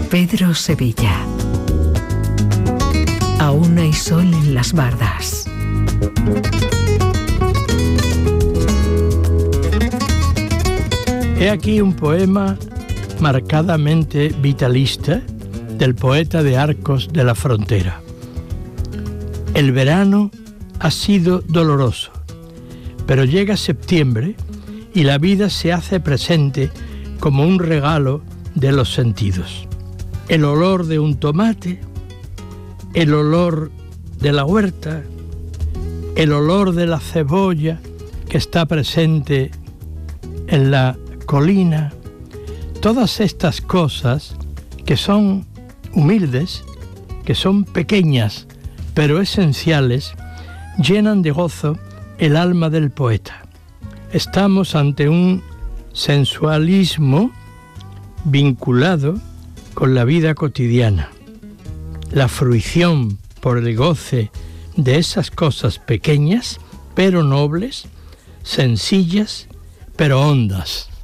Pedro Sevilla. Aún hay sol en las bardas. He aquí un poema marcadamente vitalista del poeta de Arcos de la Frontera. El verano ha sido doloroso, pero llega septiembre y la vida se hace presente como un regalo de los sentidos. El olor de un tomate, el olor de la huerta, el olor de la cebolla que está presente en la colina, todas estas cosas que son humildes, que son pequeñas, pero esenciales, llenan de gozo el alma del poeta. Estamos ante un sensualismo vinculado con la vida cotidiana. La fruición por el goce de esas cosas pequeñas, pero nobles, sencillas, pero hondas.